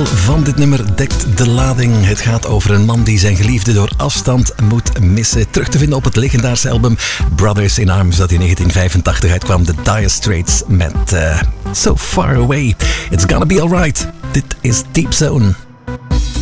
titel van dit nummer dekt de lading. Het gaat over een man die zijn geliefde door afstand moet missen. Terug te vinden op het legendarische album Brothers in Arms dat in 1985 uitkwam. The Dire Straits met So Far Away. It's Gonna Be Alright. Dit is Deep Zone.